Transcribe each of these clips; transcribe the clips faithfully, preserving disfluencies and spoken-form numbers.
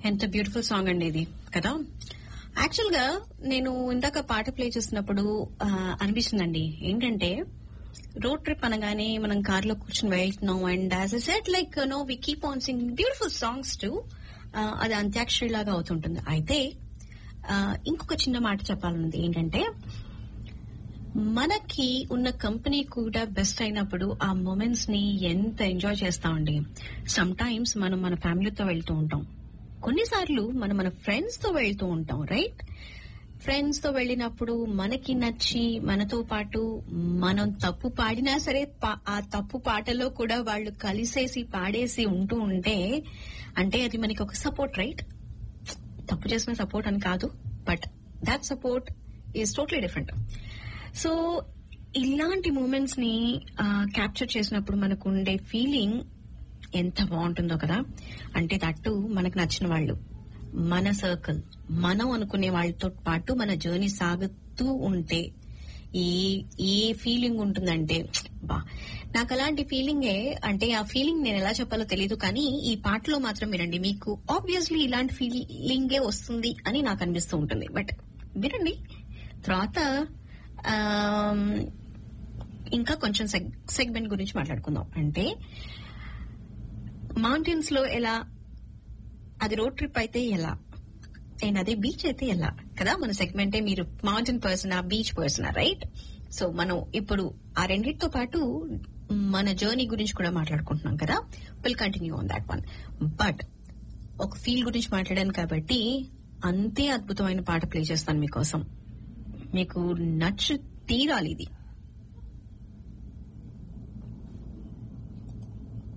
ఎంత beautiful song అండి ఇది కదా. యాక్చువల్ గా నేను ఇందాక పాట ప్లే చేసినప్పుడు ఆ, అనిపిస్తుందండి ఏంటంటే రోడ్ ట్రిప్ అనగానే మనం కార్ లో కూర్చొని వెళ్తున్నాం and as a set like no we keep on singing beautiful songs to అది అంత్యాక్షరి లాగా అవుతుంటుంది. అయితే ఆ, ఇంకొక చిన్న మాట చెప్పాలన్నది ఏంటంటే మనకి ఉన్న కంపెనీ కూడా బెస్ట్ అయినప్పుడు ఆ మూమెంట్స్ ని ఎంత ఎంజాయ్ చేస్తామండి. సమ్ టైమ్స్ మనం మన ఫ్యామిలీతో వెళ్తూ ఉంటాం, కొన్నిసార్లు మనం మన ఫ్రెండ్స్ తో వెళ్తూ ఉంటాం, రైట్? ఫ్రెండ్స్ తో వెళ్ళినప్పుడు మనకి నచ్చి మనతో పాటు మనం తప్పు పాడినా సరే పా- ఆ తప్పు పాటలో కూడా వాళ్ళు కలిసేసి పాడేసి ఉంటూ ఉంటే అంటే అది మనకి ఒక సపోర్ట్, రైట్? తప్పు చేసిన సపోర్ట్ అని కాదు, but that support is totally different. So ఇలాంటి మూమెంట్స్ ని క్యాప్చర్ చేసినప్పుడు మనకు ఉండే ఫీలింగ్ ఎంత బాగుంటుందో కదా. అంటే దట్టు మనకు నచ్చిన వాళ్ళు, మన సర్కిల్, మనం అనుకునే వాళ్ళతో పాటు మన జర్నీ సాగుతూ ఉంటే ఏ ఏ ఫీలింగ్ ఉంటుందంటే బా నాకు అలాంటి ఫీలింగే. అంటే ఆ ఫీలింగ్ నేను ఎలా చెప్పాలో తెలియదు, కానీ ఈ పాటలో మాత్రం వినండి, మీకు ఆబ్వియస్లీ ఇలాంటి ఫీలింగే వస్తుంది అని నాకు అనిపిస్తూ ఉంటుంది. బట్ వినండి, తర్వాత ఆమ్, ఇంకా కొంచెం సెగ్మెంట్ గురించి మాట్లాడుకుందాం. అంటే మౌంటైన్స్ లో ఎలా, అది రోడ్ ట్రిప్ అయితే ఎలా, అండ్ అదే బీచ్ అయితే ఎలా కదా. మన సెగ్మెంటే మీరు మౌంటైన్ పర్సనా బీచ్ పర్సనా, రైట్? సో మనం ఇప్పుడు ఆ రెండింటితో పాటు మన జర్నీ గురించి కూడా మాట్లాడుకుంటున్నాం కదా. Will continue on that one. But ఒక ఫీల్ గురించి మాట్లాడాను కాబట్టి అంతే అద్భుతమైన పాట ప్లే చేస్తాను మీకోసం. మీకు నచ్చు తీరాలి ఇది.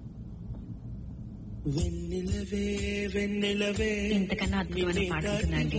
వెన్నెలవే వెన్నెలవే ఇంతకన్నా అద్భుతమైన పాట ఉంటుందండి.